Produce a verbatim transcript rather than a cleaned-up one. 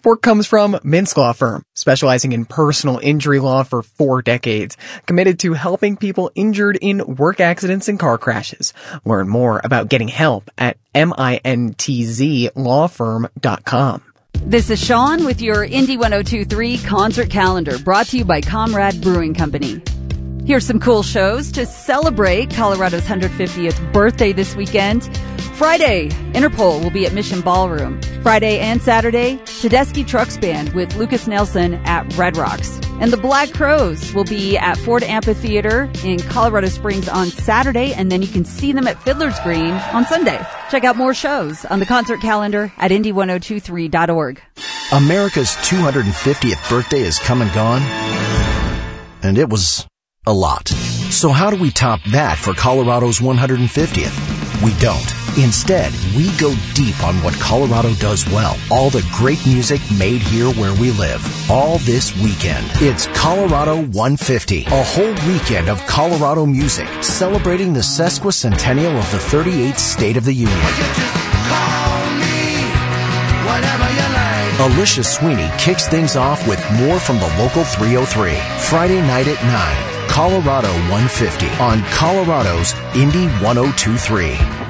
support comes from Mintz Law Firm, specializing in personal injury law for four decades, committed to helping people injured in work accidents and car crashes. Learn more about getting help at mintz law firm dot com. This is Sean with your Indy one oh two point three concert calendar, brought to you by Comrade Brewing Company. Here's some cool shows to celebrate Colorado's one hundred fiftieth birthday this weekend. Friday, Interpol will be at Mission Ballroom. Friday and Saturday, Tedeschi Trucks Band with Lucas Nelson at Red Rocks. And the Black Crowes will be at Ford Amphitheater in Colorado Springs on Saturday, and then you can see them at Fiddler's Green on Sunday. Check out more shows on the concert calendar at indy ten twenty-three dot org. America's two hundred fiftieth birthday is come and gone, and it was a lot. So how do we top that for Colorado's one hundred fiftieth? We don't. Instead, we go deep on what Colorado does well. All the great music made here where we live. All this weekend. It's Colorado one fifty. A whole weekend of Colorado music celebrating the sesquicentennial of the thirty-eighth State of the Union. Alicia Sweeney kicks things off with more from the local three oh three. Friday night at nine. Colorado one fifty on Colorado's Indy ten twenty-three.